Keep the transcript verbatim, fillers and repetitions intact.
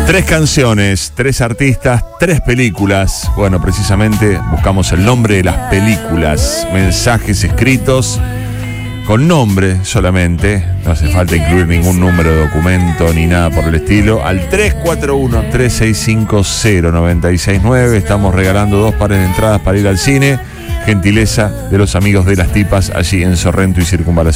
Tres canciones, tres artistas, tres películas. Bueno, precisamente buscamos el nombre de las películas. Mensajes escritos con nombre solamente. No hace falta incluir ningún número de documento ni nada por el estilo. Al tres cuatro uno, tres seis cinco, cero nueve seis nueve. Estamos regalando dos pares de entradas para ir al cine. Gentileza de los amigos de Las Tipas allí en Sorrento y Circunvalación.